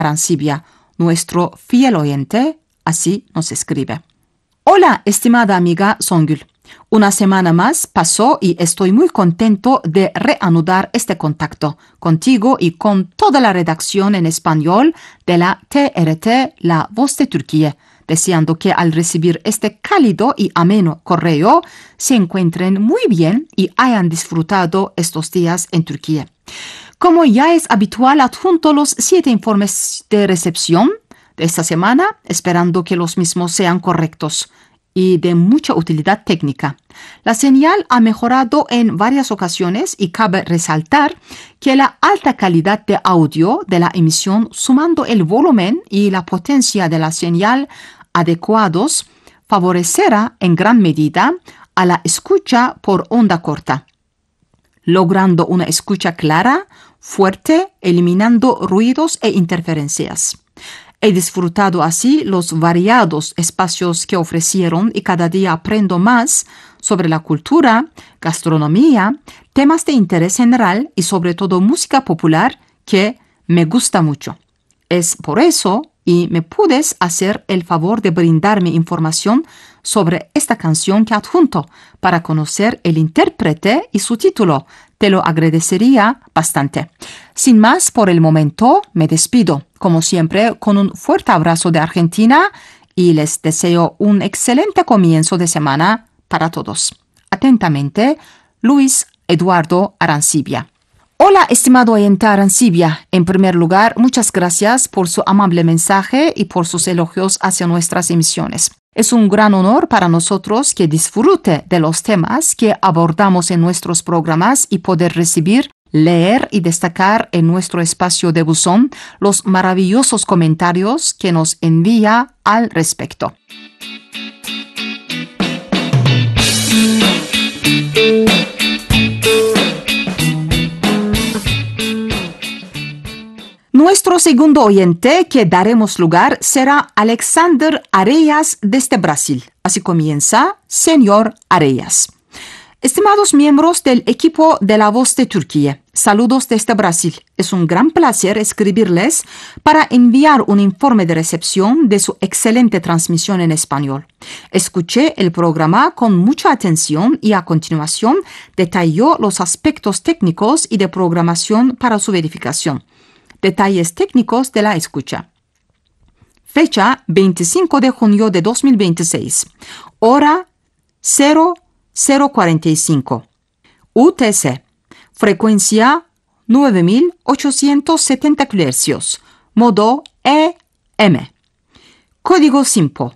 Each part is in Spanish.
Arancibia, nuestro fiel oyente, así nos escribe. Hola, estimada amiga Songül. Una semana más pasó y estoy muy contento de reanudar este contacto contigo y con toda la redacción en español de la TRT La Voz de Turquía, deseando que al recibir este cálido y ameno correo se encuentren muy bien y hayan disfrutado estos días en Turquía. Como ya es habitual, adjunto los 7 informes de recepción de esta semana, esperando que los mismos sean correctos y de mucha utilidad técnica. La señal ha mejorado en varias ocasiones y cabe resaltar que la alta calidad de audio de la emisión, sumando el volumen y la potencia de la señal adecuados, favorecerá en gran medida a la escucha por onda corta, logrando una escucha clara, fuerte, eliminando ruidos e interferencias. He disfrutado así los variados espacios que ofrecieron y cada día aprendo más sobre la cultura, gastronomía, temas de interés general y sobre todo música popular que me gusta mucho. Es por eso y me puedes hacer el favor de brindarme información sobre esta canción que adjunto para conocer el intérprete y su título. Te lo agradecería bastante. Sin más, por el momento, me despido, como siempre, con un fuerte abrazo de Argentina y les deseo un excelente comienzo de semana para todos. Atentamente, Luis Eduardo Arancibia. Hola, estimado oyente Arancibia. En primer lugar, muchas gracias por su amable mensaje y por sus elogios hacia nuestras emisiones. Es un gran honor para nosotros que disfrute de los temas que abordamos en nuestros programas y poder recibir, leer y destacar en nuestro espacio de buzón los maravillosos comentarios que nos envía al respecto. Nuestro segundo oyente que daremos lugar será Alexander Areas desde Brasil. Así comienza, señor Areas. Estimados miembros del equipo de La Voz de Turquía, saludos desde Brasil. Es un gran placer escribirles para enviar un informe de recepción de su excelente transmisión en español. Escuché el programa con mucha atención y a continuación detalló los aspectos técnicos y de programación para su verificación. Detalles técnicos de la escucha. Fecha 25 de junio de 2026. Hora 00:45. UTC. Frecuencia 9870 kHz. Modo EM. Código SIMPO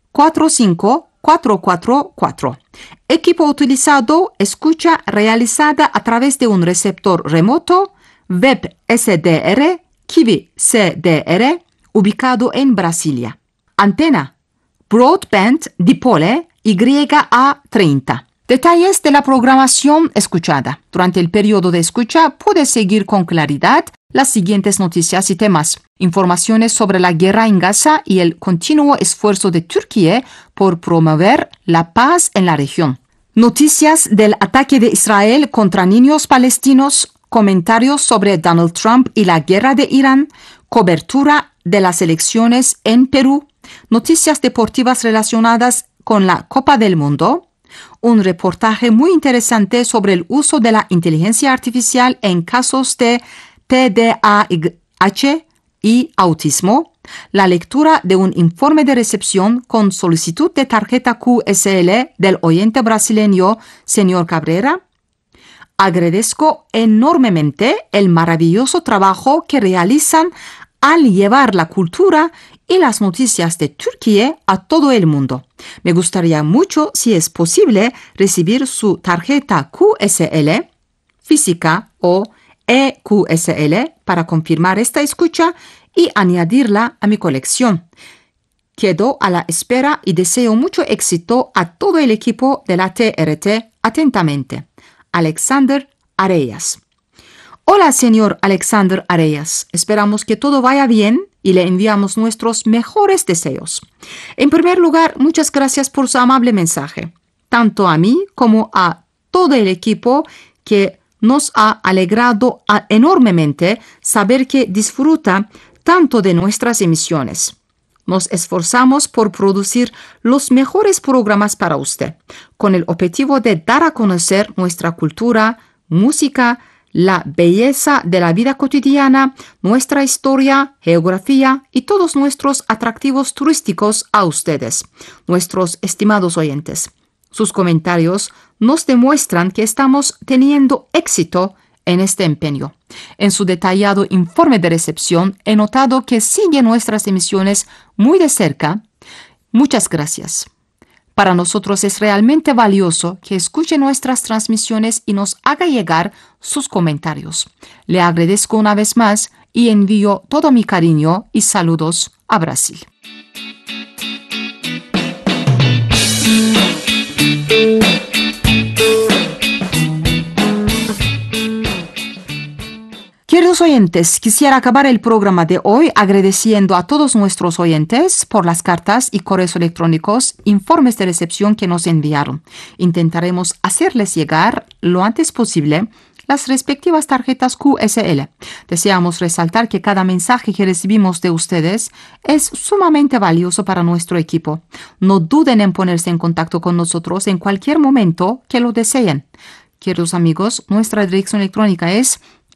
45444. Equipo utilizado, escucha realizada a través de un receptor remoto Web SDR, Kiwi CDR, ubicado en Brasilia. Antena Broadband Dipole YA30. Detalles de la programación escuchada. Durante el periodo de escucha puedes seguir con claridad las siguientes noticias y temas. Informaciones sobre la guerra en Gaza y el continuo esfuerzo de Turquía por promover la paz en la región. Noticias del ataque de Israel contra niños palestinos. Comentarios sobre Donald Trump y la guerra de Irán, cobertura de las elecciones en Perú, noticias deportivas relacionadas con la Copa del Mundo, un reportaje muy interesante sobre el uso de la inteligencia artificial en casos de TDAH y autismo, la lectura de un informe de recepción con solicitud de tarjeta QSL del oyente brasileño señor Cabrera. Agradezco enormemente el maravilloso trabajo que realizan al llevar la cultura y las noticias de Turquía a todo el mundo. Me gustaría mucho, si es posible, recibir su tarjeta QSL física o EQSL para confirmar esta escucha y añadirla a mi colección. Quedo a la espera y deseo mucho éxito a todo el equipo de la TRT. Atentamente. Alexander Areas. Hola, señor Alexander Areas. Esperamos que todo vaya bien y le enviamos nuestros mejores deseos. En primer lugar, muchas gracias por su amable mensaje, tanto a mí como a todo el equipo, que nos ha alegrado enormemente saber que disfruta tanto de nuestras emisiones. Nos esforzamos por producir los mejores programas para usted, con el objetivo de dar a conocer nuestra cultura, música, la belleza de la vida cotidiana, nuestra historia, geografía y todos nuestros atractivos turísticos a ustedes, nuestros estimados oyentes. Sus comentarios nos demuestran que estamos teniendo éxito en este empeño. En su detallado informe de recepción he notado que sigue nuestras emisiones muy de cerca. Muchas gracias. Para nosotros es realmente valioso que escuche nuestras transmisiones y nos haga llegar sus comentarios. Le agradezco una vez más y envío todo mi cariño y saludos a Brasil. Queridos oyentes, quisiera acabar el programa de hoy agradeciendo a todos nuestros oyentes por las cartas y correos electrónicos, informes de recepción que nos enviaron. Intentaremos hacerles llegar lo antes posible las respectivas tarjetas QSL. Deseamos resaltar que cada mensaje que recibimos de ustedes es sumamente valioso para nuestro equipo. No duden en ponerse en contacto con nosotros en cualquier momento que lo deseen. Queridos amigos, nuestra dirección electrónica es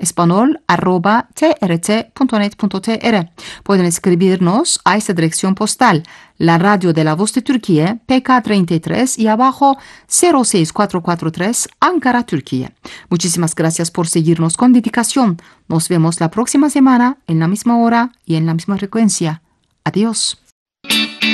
espanol@trt.net.tr. Pueden escribirnos a esta dirección postal, la radio de la voz de Turquía, PK 33 y abajo 06443, Ankara, Turquía. Muchísimas gracias por seguirnos con dedicación. Nos vemos la próxima semana en la misma hora y en la misma frecuencia. Adiós.